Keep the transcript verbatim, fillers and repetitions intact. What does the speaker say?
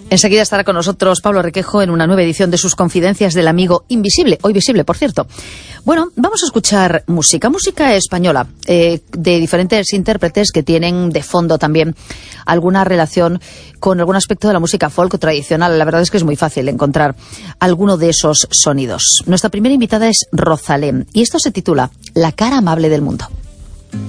Enseguida estará con nosotros Pablo Requejo en una nueva edición de sus Confidencias del Amigo Invisible, hoy visible, por cierto. Bueno, vamos a escuchar música, música española, eh, de diferentes intérpretes que tienen de fondo también alguna relación con algún aspecto de la música folk tradicional. La verdad es que es muy fácil encontrar alguno de esos sonidos. Nuestra primera invitada es Rosalén y esto se titula La cara amable del mundo.